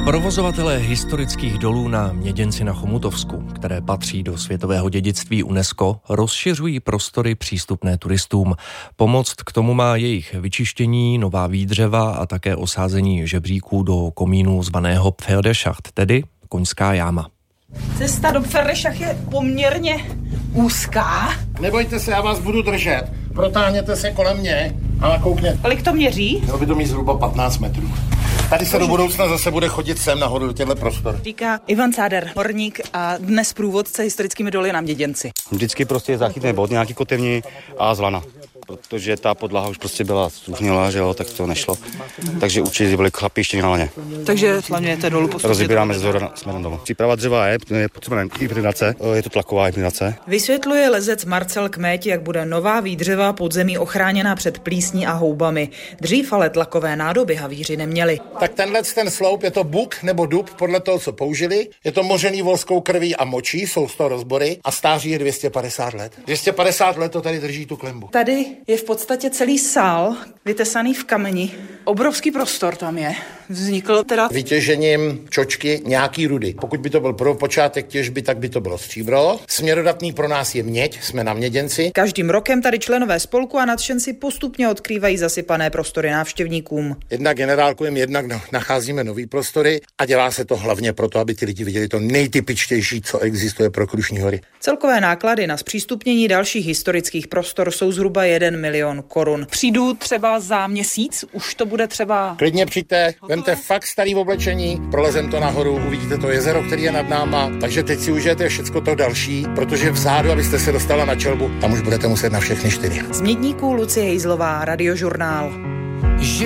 Provozovatelé historických dolů na Měděnci na Chomutovsku, které patří do světového dědictví UNESCO, rozšiřují prostory přístupné turistům. Pomoct k tomu má jejich vyčištění, nová výdřeva a také osázení žebříků do komínu zvaného Pferdeschacht, tedy koňská jáma. Cesta do Pferdeschacht je poměrně úzká. Nebojte se, já vás budu držet. Protáhněte se kolem mě a nakoukněte. Kolik to měří? Mělo by to mít zhruba 15 metrů. Tady se do budoucna zase bude chodit sem nahoru do těchto prostor. Říká Ivan Cáder, horník a dnes průvodce historickými doly na Měděnci. Vždycky prostě je záchytný bod, nějaký kotevní a zlana. Protože ta podlaha už prostě byla stuhnilá, že jo, tak to nešlo. Takže určitě byly chlapi ještě na laně. Takže slaňujete dolů postupně. Rozebíráme zhora směrem dolů. Příprava dřeva je potřeba impregnace, je to tlaková impregnace. Vysvětluje lezec Marcel Kméť, jak bude nová výdřeva podzemí ochráněna před plísní a houbami. Dřív ale tlakové nádoby havíři neměli. Tak ten sloup, je to buk nebo dub, podle toho, co použili. Je to mořený volskou krví a močí, jsou z toho rozbory a stáří je 250 let. 250 let to tady drží tu klembu. Tady je v podstatě celý sál vytesaný v kameni. Obrovský prostor tam je. Vznikl teda vytěžením čočky nějaký rudy. Pokud by to byl prvopočátek těžby, tak by to bylo stříbro. Směrodatný pro nás je měď, jsme na Měděnci. Každým rokem tady členové spolku a nadšenci postupně odkrývají zasypané prostory návštěvníkům. Jednak generálkujeme, jednak nacházíme nový prostory a dělá se to hlavně proto, aby ty lidi viděli to nejtypičtější, co existuje pro Krušní hory. Celkové náklady na zpřístupnění dalších historických prostor jsou zhruba 1 milion korun. Přijdu třeba za měsíc, už to bude třeba... Klidně přijďte, vemte fakt starý oblečení, prolezem to nahoru, uvidíte to jezero, který je nad náma, takže teď si užijete všecko to další, protože vzadu, abyste se dostala na čelbu, tam už budete muset na všechny 4. Z Mědníků Lucie Hejzlová, Radiožurnál.